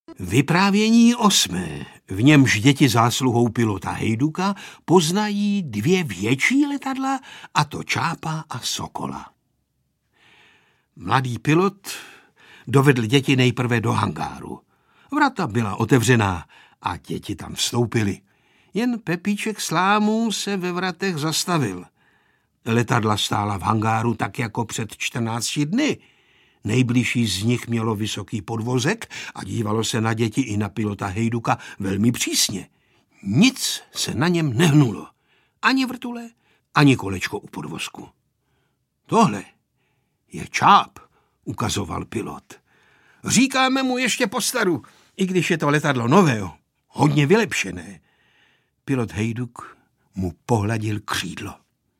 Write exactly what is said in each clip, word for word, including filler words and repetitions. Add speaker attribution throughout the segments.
Speaker 1: Vyprávění osmé, v němž děti zásluhou pilota Hejduka poznají dvě větší letadla, a to Čápa a Sokola. Mladý pilot dovedl děti nejprve do hangáru. Vrata byla otevřená a děti tam vstoupily. Jen Pepíček Slámů se ve vratech zastavil. Letadla stála v hangáru tak jako před čtrnácti dny. Nejbližší z nich mělo vysoký podvozek a dívalo se na děti i na pilota Hejduka velmi přísně. Nic se na něm nehnulo. Ani vrtule, ani kolečko u podvozku. Tohle je Čáp, ukazoval pilot. Říkáme mu ještě postaru, i když je to letadlo nového, hodně vylepšené. Pilot Hejduk mu pohladil křídlo.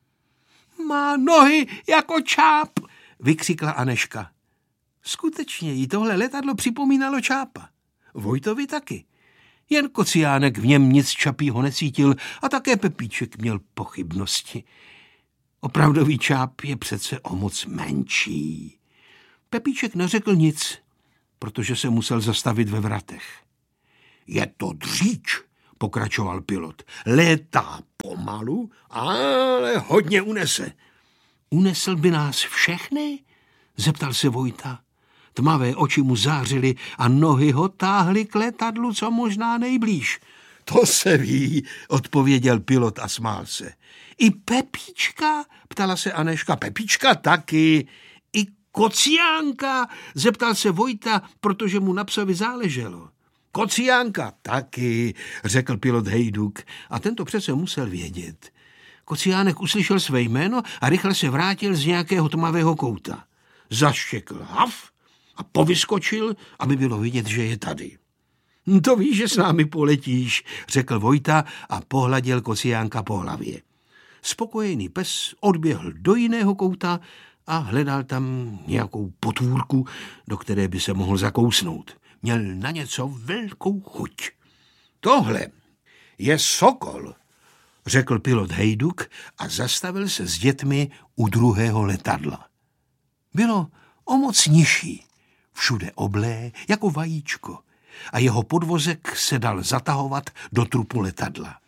Speaker 1: Má nohy jako Čáp, vykřikla Anežka. Skutečně jí tohle letadlo připomínalo Čápa. Vojtovi taky. Jen Kociánek v něm nic čapího necítil a také Pepíček měl pochybnosti. Opravdový Čáp je přece o moc menší. Pepíček neřekl nic, protože se musel zastavit ve vratech. Je to dříč, pokračoval pilot. Létá pomalu, ale hodně unese. Unesl by nás všechny? Zeptal se Vojta. Tmavé oči mu zářily a nohy ho táhly k letadlu, co možná nejblíž. To se ví, odpověděl pilot a smál se. I Pepíčka? Ptala se Anežka. Pepíčka taky. I Kociánka? Zeptal se Vojta, protože mu na psovi záleželo. Kociánka taky, řekl pilot Hejduk, a tento přece musel vědět. Kociánek uslyšel své jméno a rychle se vrátil z nějakého tmavého kouta. Zaštěkl hav a povyskočil, aby bylo vidět, že je tady. To víš, že s námi poletíš, řekl Vojta a pohladil Kociánka po hlavě. Spokojený pes odběhl do jiného kouta a hledal tam nějakou potvůrku, do které by se mohl zakousnout. Měl na něco velkou chuť. Tohle je Sokol, řekl pilot Hejduk a zastavil se s dětmi u druhého letadla. Bylo o moc nižší, všude oblé jako vajíčko a jeho podvozek se dal zatahovat do trupu letadla.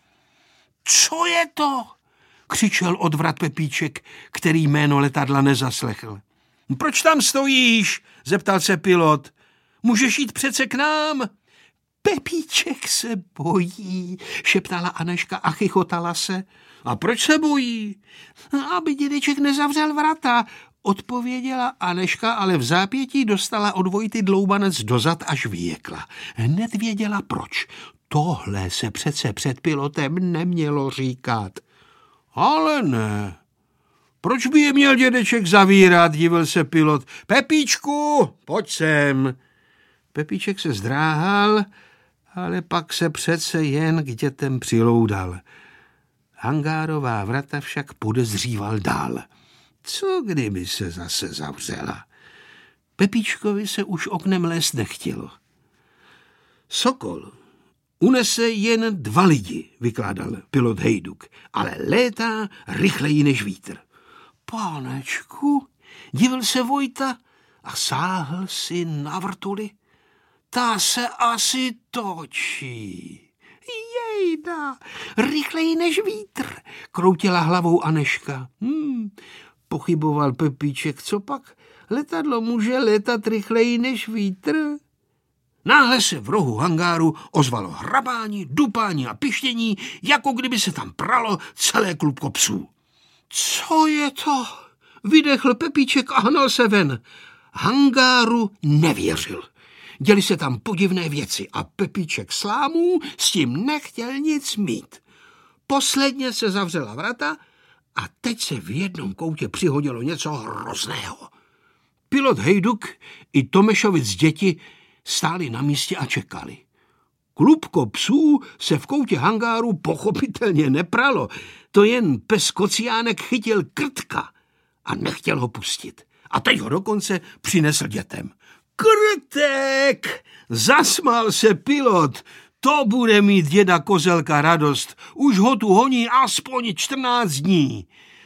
Speaker 1: Co je to? Křičel od vrat Pepíček, který jméno letadla nezaslechl. Proč tam stojíš? Zeptal se pilot. Můžeš jít přece k nám. Pepíček se bojí, šeptala Anežka a chichotala se. A proč se bojí? Aby dědeček nezavřel vrata, odpověděla Anežka, ale v zápětí dostala od Vojty dloubanec dozad, až vyjekla. Hned věděla proč. Tohle se přece před pilotem nemělo říkat. Ale ne. Proč by je měl dědeček zavírat, divil se pilot. Pepíčku, pojď sem. Pepíček se zdráhal, ale pak se přece jen k dětem přiloudal. Hangárová vrata však podezříval dál. Co kdyby se zase zavřela? Pepíčkovi se už oknem lézt nechtělo. Sokol unese jen dva lidi, vykládal pilot Hejduk, ale létá rychleji než vítr. Pánečku, divil se Vojta a sáhl si na vrtuli. Ta se asi točí. Jejda, rychleji než vítr, kroutila hlavou Anežka. Hmm, pochyboval Pepíček, co pak? Letadlo může létat rychleji než vítr? Náhle se v rohu hangáru ozvalo hrabání, dupání a pištění, jako kdyby se tam pralo celé klubko psů. Co je to? Vydechl Pepíček a hnal se ven. Hangáru nevěřil. Děli se tam podivné věci a Pepíček Slámů s tím nechtěl nic mít. Posledně se zavřela vrata a teď se v jednom koutě přihodilo něco hrozného. Pilot Hejduk i Tomešovic děti stáli na místě a čekali. Klubko psů se v koutě hangáru pochopitelně nepralo, to jen pes Kociánek chytil krtka a nechtěl ho pustit. A teď ho dokonce přinesl dětem. Krtek! Zasmál se pilot. To bude mít děda Kozelka radost. Už ho tu honí aspoň čtrnáct dní.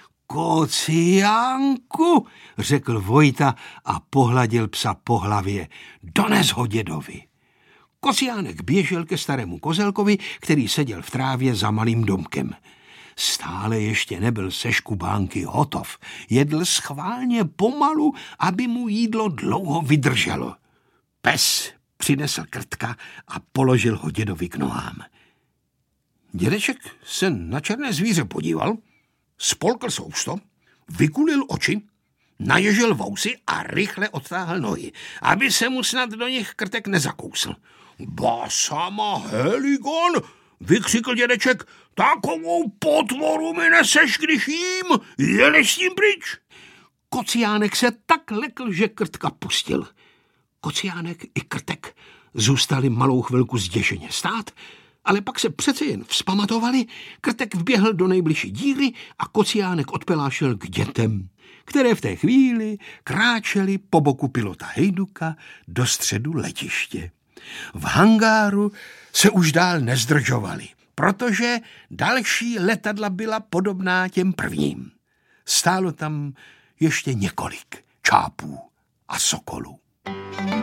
Speaker 1: Kociánku, řekl Vojta a pohladil psa po hlavě. Dones ho dědovi. Kociánek běžel ke starému kozelkovi, který seděl v trávě za malým domkem. Stále ještě nebyl se škubánky hotov. Jedl schválně pomalu, aby mu jídlo dlouho vydrželo. Pes přinesl krtka a položil ho dědovi k nohám. Dědeček se na černé zvíře podíval, spolkl sousto, vykulil oči, naježil vousy a rychle odtáhl nohy, aby se mu snad do nich krtek nezakousl. Ba sama Heligon, vykřikl dědeček, takovou potvoru mi neseš, když jím, jedeš s tím pryč. Kociánek se tak lekl, že krtka pustil. Kociánek i krtek zůstali malou chvilku zděšeně stát, ale pak se přece jen vzpamatovali, krtek vběhl do nejbližší díry a Kociánek odpelášel k dětem, které v té chvíli kráčely po boku pilota Hejduka do středu letiště. V hangáru se už dál nezdržovali, protože další letadla byla podobná těm prvním. Stálo tam ještě několik čápů a sokolů.